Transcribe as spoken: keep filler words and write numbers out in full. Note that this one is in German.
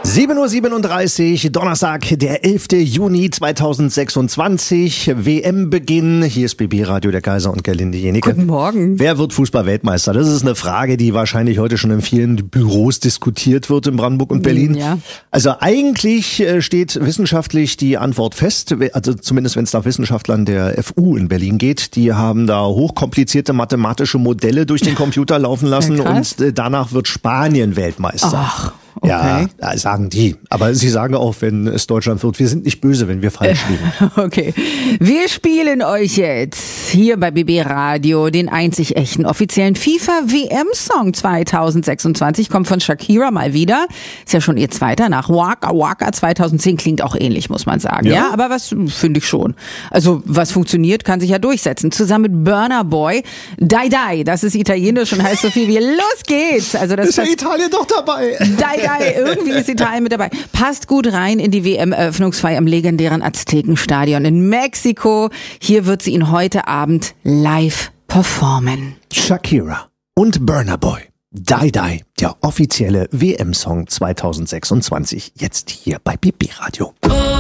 sieben Uhr siebenunddreißig, Donnerstag, der elfter Juni zweitausendsechsundzwanzig, W M-Beginn. Hier ist B B Radio, der Kaiser und Gerlinde Jenike. Guten Morgen. Wer wird Fußball-Weltmeister? Das ist eine Frage, die wahrscheinlich heute schon in vielen Büros diskutiert wird in Brandenburg und Berlin. Ja. Also eigentlich steht wissenschaftlich die Antwort fest, also zumindest wenn es nach Wissenschaftlern der F U in Berlin geht. Die haben da hochkomplizierte mathematische Modelle durch den Computer laufen lassen Ja, und danach wird Spanien Weltmeister. Ach. Okay. Ja, sagen die. Aber sie sagen auch, wenn es Deutschland wird, wir sind nicht böse, wenn wir falsch liegen. Okay. Wir spielen euch jetzt hier bei B B Radio den einzig echten offiziellen FIFA-W M-Song zweitausendsechsundzwanzig. Kommt von Shakira mal wieder. Ist ja schon ihr zweiter nach Waka Waka zweitausendzehn. Klingt auch ähnlich, muss man sagen. Ja, ja, aber was finde ich schon. Also was funktioniert, kann sich ja durchsetzen. Zusammen mit Burna Boy. Dai Dai, das ist italienisch und heißt so viel wie los geht's. Also das ist ja Italien doch dabei. Dai Dai. Irgendwie ist Italien mit dabei. Passt gut rein in die W M-Eröffnungsfeier im legendären Aztekenstadion in Mexiko. Hier wird sie ihn heute Abend live performen. Shakira und Burna Boy. Dai Dai, der offizielle W M-Song zweitausendsechsundzwanzig. Jetzt hier bei B B Radio.